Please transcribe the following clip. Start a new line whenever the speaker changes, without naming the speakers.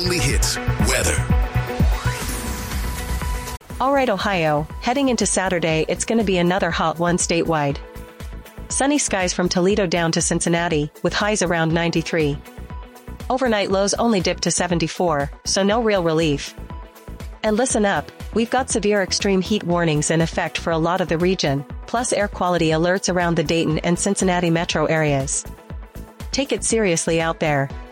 only hits, weather.
Alright Ohio, heading into Saturday it's gonna be another hot one statewide. Sunny skies from Toledo down to Cincinnati, with highs around 93. Overnight lows only dip to 74, so no real relief. And listen up, we've got severe extreme heat warnings in effect for a lot of the region, plus air quality alerts around the Dayton and Cincinnati metro areas. Take it seriously out there.